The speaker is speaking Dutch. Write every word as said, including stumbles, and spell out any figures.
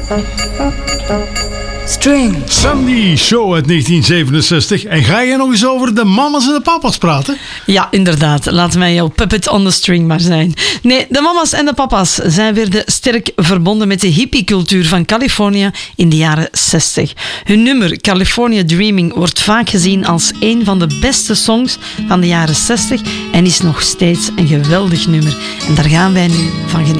String. Sandy Show uit negentien zevenenzestig. En ga je nog eens over de mama's en de papa's praten? Ja, inderdaad. Laat mij jouw puppet on the string maar zijn. Nee, de mama's en de papa's, zij werden sterk verbonden met de hippiecultuur van Californië in de jaren zestig. Hun nummer California Dreaming wordt vaak gezien als een van de beste songs van de jaren zestig en is nog steeds een geweldig nummer. En daar gaan wij nu van genieten.